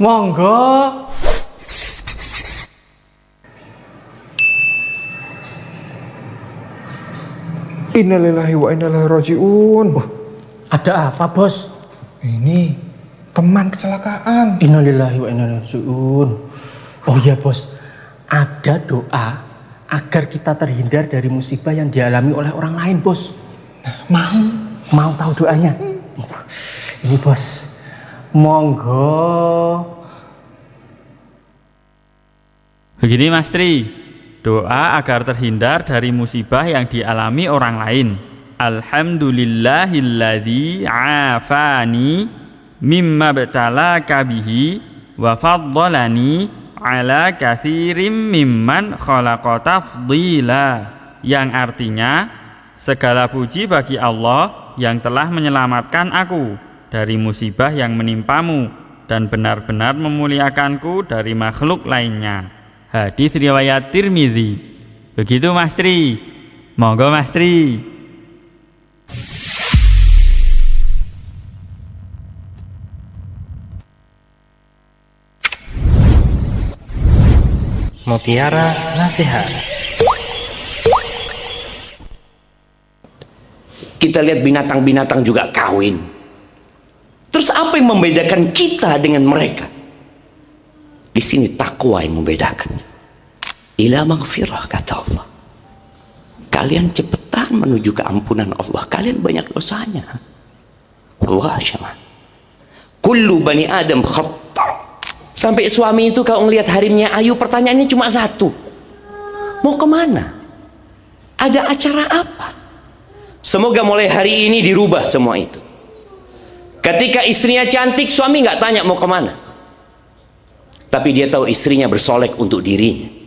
Monggo. Innalillahi wa inna ilaihi raji'un. Ada apa, Bos? Ini teman kecelakaan. Innalillahi wa inna ilaihi raji'un. Oh iya, Bos. Ada doa agar kita terhindar dari musibah yang dialami oleh orang lain, Bos. Mau tahu doanya? Ini, Bos. Monggo. Begini Mas Tri, doa agar terhindar dari musibah yang dialami orang lain. Alhamdulillahilladzi afani mimma btalaka bihi wa faddalani ala katsirim mimman khalaqa tafdila. Yang artinya, segala puji bagi Allah yang telah menyelamatkan aku dari musibah yang menimpamu dan benar-benar memuliakanku dari makhluk lainnya. Hadis riwayat Tirmidzi. Begitu Mas Tri. Monggo Mas Tri. Mutiara Nasihat. Kita lihat binatang-binatang juga kawin. Terus apa yang membedakan kita dengan mereka? Di sini takwa yang membedakan. Ila maghfirah, kata Allah. Kalian cepetan menuju keampunan Allah. Kalian banyak dosanya. Allah syama. Kullu bani Adam khata. Sampai suami itu kalau ngelihat harimnya Ayu, pertanyaannya cuma satu. Mau kemana? Ada acara apa? Semoga mulai hari ini dirubah semua itu. Ketika istrinya cantik, suami nggak tanya mau kemana. Tapi dia tahu istrinya bersolek untuk dirinya.